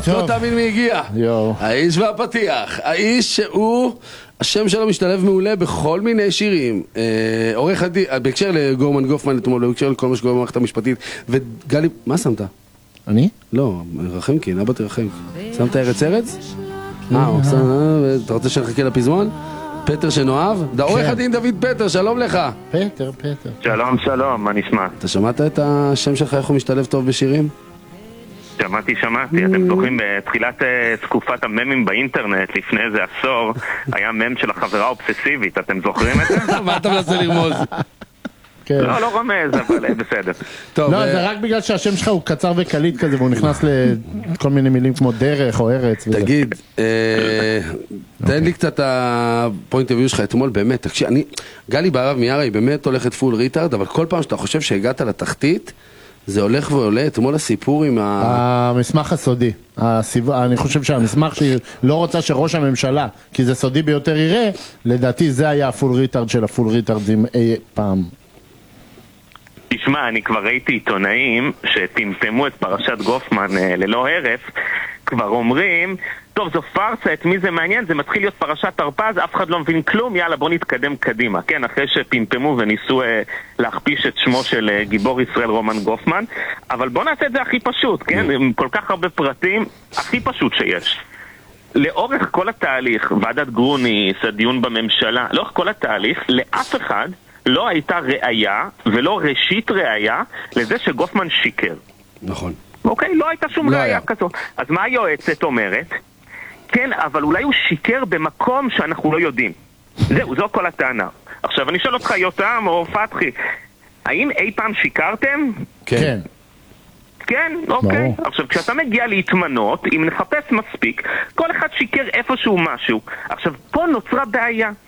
לא תאמין מי הגיע. האיש והפתיח. האיש שהוא, השם שלו משתלב מעולה בכל מיני שירים. עורך הדין, בהקשר לגורמן גופמן אתמול, בהקשר לכל מה שקורה במערכת המשפטית. וגלי, מה שמת? אני? לא, רחמקין, אבא תרחם. שמת ארץ ארץ? אתה רוצה שנחכה לפזמון? פטר שנואב? עורך הדין דוד פטר, שלום לך. פטר. שלום, מה נשמע? אתה שמעת את השם שלך, איך הוא משתלב טוב בשירים? שמעתי, אתם זוכרים בתחילת תקופת הממים באינטרנט, לפני איזה עשור, היה מם של החברה האובססיבית, אתם זוכרים את זה? מה אתה מנסה לרמוז? לא רומז, אבל בסדר. לא, זה רק בגלל שהשם שלך הוא קצר וקליט כזה, והוא נכנס לכל מיני מילים כמו דרך או ארץ. תגיד, תן לי קצת הפוינט אביו שלך אתמול, באמת, תקשיב, גלי בהרב מיארה היא באמת הולכת פול ריטארד, אבל כל פעם שאתה חושב שהגעת לתחתית, זה הולך ועולה. אתמול הסיפור עם המסמך הסודי. אני חושב שהמסמך שהיא לא רוצה שראש הממשלה, כי זה סודי ביותר יראה, לדעתי זה היה הפול ריטארד של הפול ריטארדים אי פעם. תשמע, אני כבר ראיתי עיתונאים שטמטמו את פרשת גופמן ללא הרף, כבר אומרים, טוב, זו פרסה, את מי זה מעניין? זה מתחיל להיות פרשת תרפז, אף אחד לא מבין כלום, יאללה, בוא נתקדם קדימה. כן, אחרי שטמטמו וניסו להכפיש את שמו של גיבור ישראל רומן גופמן, אבל בוא נעשה את זה הכי פשוט, כן? עם כל כך הרבה פרטים, הכי פשוט שיש. לאורך כל התהליך, ועדת גרוניס, הדיון בממשלה, לאורך כל התהליך, לאף אחד לא הייתה ראייה ולא ראשית ראייה לזה שגופמן שיקר. נכון. אוקיי, לא הייתה שום ראייה כזו. אז מה היועצת אומרת? כן, אבל אולי הוא שיקר במקום שאנחנו לא יודעים. זו כל הטענה. עכשיו אני שואל אותך, יותם או פתחי, האם אי פעם שיקרתם? כן. כן, אוקיי. עכשיו, כשאתה מגיע להתמנות, אם נחפש מספיק, כל אחד שיקר איפשהו משהו. עכשיו, פה נוצרה בעיה.